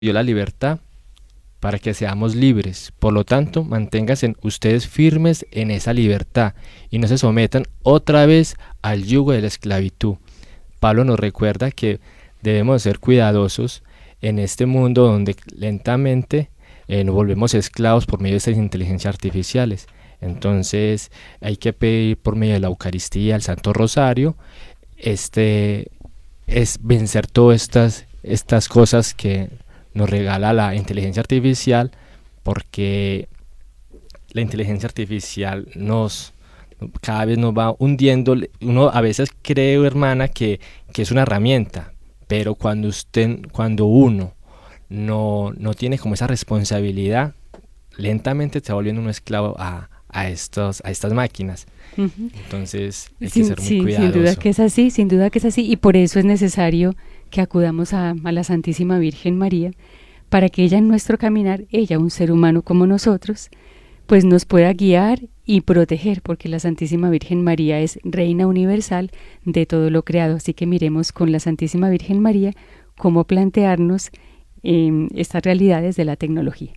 dio la libertad para que seamos libres. Por lo tanto, manténganse ustedes firmes en esa libertad y no se sometan otra vez al yugo de la esclavitud. Pablo nos recuerda que debemos ser cuidadosos en este mundo donde lentamente nos volvemos esclavos por medio de estas inteligencias artificiales. Entonces hay que pedir por medio de la Eucaristía, el Santo Rosario, es vencer todas estas cosas que nos regala la inteligencia artificial, porque la inteligencia artificial cada vez nos va hundiendo. Uno a veces cree, hermana, que es una herramienta, pero cuando uno no tiene como esa responsabilidad, lentamente se va volviendo un esclavo a estas máquinas. Uh-huh. Entonces hay que ser muy cuidadoso. Sin duda que es así, y por eso es necesario que acudamos a la Santísima Virgen María, para que ella en nuestro caminar, ella un ser humano como nosotros, pues nos pueda guiar y proteger, porque la Santísima Virgen María es Reina Universal de todo lo creado. Así que miremos con la Santísima Virgen María cómo plantearnos estas realidades de la tecnología.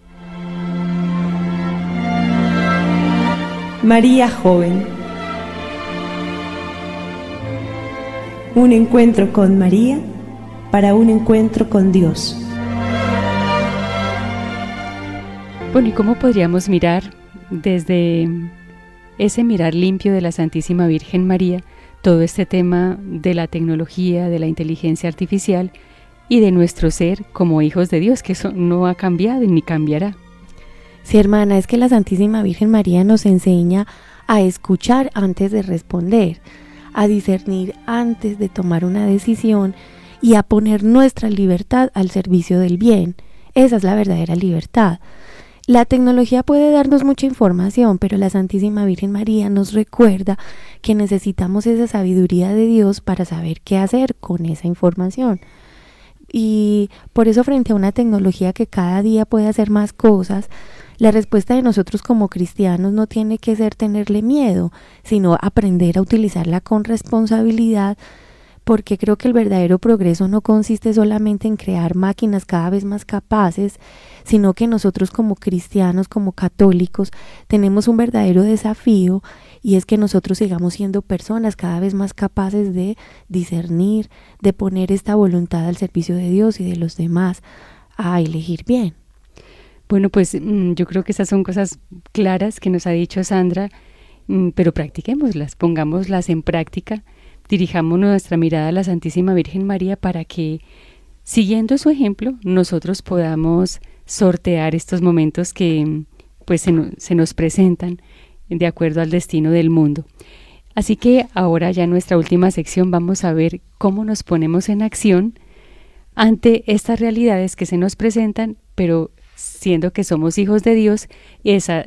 María Joven. Un encuentro con María para un encuentro con Dios. Bueno, ¿y cómo podríamos mirar desde ese mirar limpio de la Santísima Virgen María todo este tema de la tecnología, de la inteligencia artificial y de nuestro ser como hijos de Dios, que eso no ha cambiado ni cambiará? Sí, hermana, es que la Santísima Virgen María nos enseña a escuchar antes de responder, a discernir antes de tomar una decisión y a poner nuestra libertad al servicio del bien. Esa es la verdadera libertad. La tecnología puede darnos mucha información, pero la Santísima Virgen María nos recuerda que necesitamos esa sabiduría de Dios para saber qué hacer con esa información. Y por eso, frente a una tecnología que cada día puede hacer más cosas, la respuesta de nosotros como cristianos no tiene que ser tenerle miedo, sino aprender a utilizarla con responsabilidad, porque creo que el verdadero progreso no consiste solamente en crear máquinas cada vez más capaces, sino que nosotros como cristianos, como católicos, tenemos un verdadero desafío, y es que nosotros sigamos siendo personas cada vez más capaces de discernir, de poner esta voluntad al servicio de Dios y de los demás, a elegir bien. Bueno, pues yo creo que esas son cosas claras que nos ha dicho Sandra, pero practiquémoslas, pongámoslas en práctica, dirijamos nuestra mirada a la Santísima Virgen María para que, siguiendo su ejemplo, nosotros podamos sortear estos momentos que pues se nos presentan de acuerdo al destino del mundo. Así que ahora ya en nuestra última sección vamos a ver cómo nos ponemos en acción ante estas realidades que se nos presentan, pero siendo que somos hijos de Dios, esa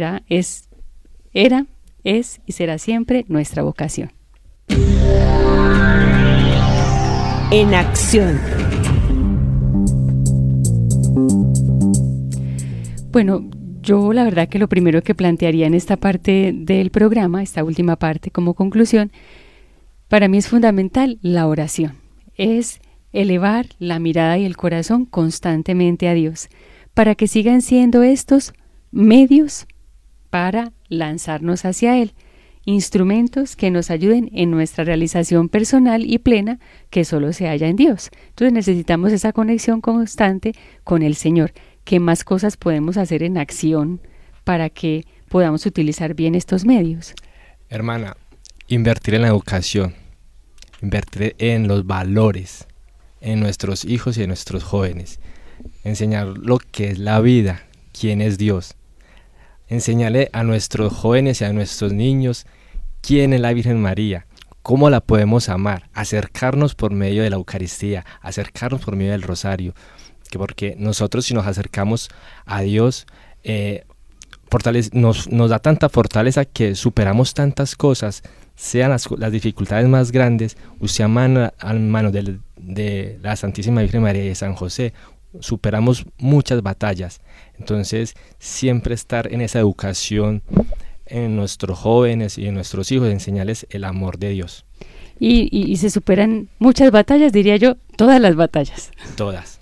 era, es y será siempre nuestra vocación. En acción. Bueno, yo la verdad que lo primero que plantearía en esta parte del programa, esta última parte como conclusión, para mí es fundamental la oración. Es elevar la mirada y el corazón constantemente a Dios, para que sigan siendo estos medios para lanzarnos hacia Él, instrumentos que nos ayuden en nuestra realización personal y plena que solo se halla en Dios. Entonces necesitamos esa conexión constante con el Señor. ¿Qué más cosas podemos hacer en acción para que podamos utilizar bien estos medios? Hermana, invertir en la educación, invertir en los valores, en nuestros hijos y en nuestros jóvenes, enseñar lo que es la vida, quién es Dios, enseñarle a nuestros jóvenes y a nuestros niños quién es la Virgen María, cómo la podemos amar, acercarnos por medio de la Eucaristía, acercarnos por medio del Rosario, porque nosotros si nos acercamos a Dios, nos da tanta fortaleza que superamos tantas cosas, sean las dificultades más grandes, usted a mano de la Santísima Virgen María y de San José, superamos muchas batallas. Entonces siempre estar en esa educación en nuestros jóvenes y en nuestros hijos, enseñarles el amor de Dios. Y se superan muchas batallas, diría yo, todas las batallas. Todas.